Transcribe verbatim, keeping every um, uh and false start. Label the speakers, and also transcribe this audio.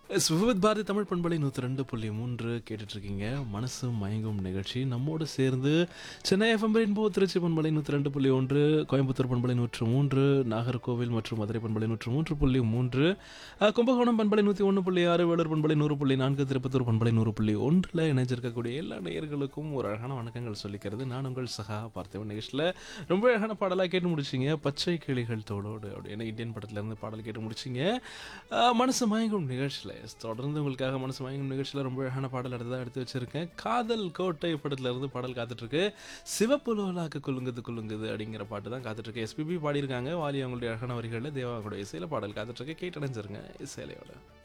Speaker 1: சுகவத் பாரதி தமிழ் பண்பலை நூற்றி ரெண்டு புள்ளி மூன்று கேட்டுட்ருக்கீங்க. மனசு மயங்கும் நிகழ்ச்சி நம்மோடு சேர்ந்து சென்னை எஃப்எம் ரெயின்போ, திருச்சி பண்பலை நூற்றி ரெண்டு புள்ளி ஒன்று, கோயம்புத்தூர் பண்பலை நூற்று மூன்று, நாகர்கோவில் மற்றும் மதுரை பண்பலை நூற்று மூன்று புள்ளி மூன்று, அஹ், கும்பகோணம் பண்பலை நூற்றி ஒன்று புள்ளி ஆறு, வேலூர் பண்பலை நூறு புள்ளி நான்கு, திருப்பத்தூர் பண்பலை நூறு புள்ளி ஒன்றில் இணைஞ்சிருக்கக்கூடிய எல்லா நேயர்களுக்கும் ஒரு அழகான வணக்கங்கள் சொல்லிக்கிறது. நான் உங்கள் சகா பார்த்திவன். நிகழ்ச்சியில் ரொம்ப அழகான பாடலாக கேட்டு முடிச்சிங்க. பச்சை கிளிகள் தோளோடு அப்படின்னு இந்தியன் படத்துலேருந்து பாடல் கேட்டு முடிச்சிங்க. அஹ், மனசு மயங்கும் நிகழ்ச்சியில் தொடர்ந்து உங்களுக்காக மனசு மயங்கும் நிகழ்ச்சியில் ரொம்ப அழகான பாடல் அடுத்ததாக எடுத்து வச்சிருக்கேன். காதல் கோட்டை படத்துல இருந்து பாடல் காத்துட்ருக்கு. சிவப்பு லோலாக்கு குலுங்குது குலுங்குது அப்படிங்கிற பாட்டு தான் காத்துட்ருக்கு. எஸ்பிபி பாடியிருக்காங்க. வாலி அவங்களுடைய அழகான வரிகளில் தேவா அவங்களுடைய இசையில் பாடல் காத்துட்ருக்கு. கேட்டடைஞ்சிருங்க இசையிலையோட.